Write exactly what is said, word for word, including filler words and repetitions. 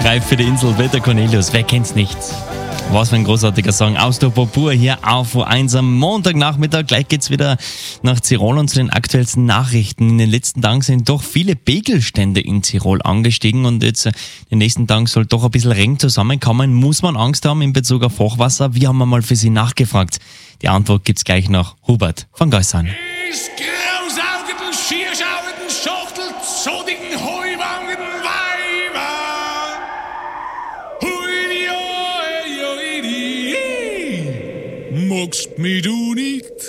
Reif für die Insel, Peter Cornelius, wer kennt's nicht? Was für ein großartiger Song. Austausch pur hier auf O eins am Montagnachmittag. Gleich geht's wieder nach Tirol und zu den aktuellsten Nachrichten. In den letzten Tagen sind doch viele Pegelstände in Tirol angestiegen und jetzt in den nächsten Tagen soll doch ein bisschen Regen zusammenkommen. Muss man Angst haben in Bezug auf Hochwasser? Wir haben mal für Sie nachgefragt. Die Antwort gibt's gleich nach Hubert von Geussan. Ist grausaugenden, schierschaugenden, schachtelzodigen, heuwangenden Weiber. Hui, oi, oi, di. Magst mich du nicht